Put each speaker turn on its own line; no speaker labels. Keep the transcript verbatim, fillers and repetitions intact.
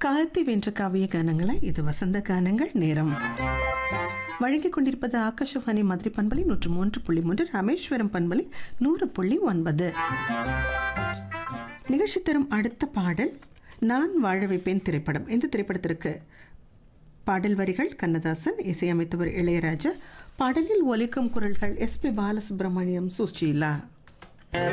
காலத்தை வென்ற காவிய கானங்களை இது வசந்த கானங்கள் நேரம் வழங்கிக் கொண்டிருப்பது ஆகாஷவாணி மதுரை பண்பலை நூற்று மூன்று புள்ளி மூன்று ராமேஸ்வரம் பண்பலை நூறு புள்ளி ஒன்பது. நிகழ்ச்சி தரும் அடுத்த பாடல் நான் வாழ வைப்பேன் திரைப்படம். இந்த திரைப்படத்திற்கு பாடல் வரிகள் கண்ணதாசன், இசையமைத்தவர் இளையராஜா, பாடலில் ஒலிக்கும் குரல்கள் எஸ் பி பாலசுப்ரமணியம், சுஷீலா.